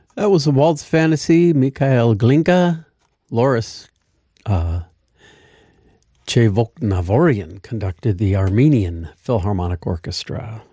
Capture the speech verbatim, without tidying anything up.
That was a Waltz Fantasy, Mikhail Glinka. Loris uh, Chevoknavorian conducted the Armenian Philharmonic Orchestra.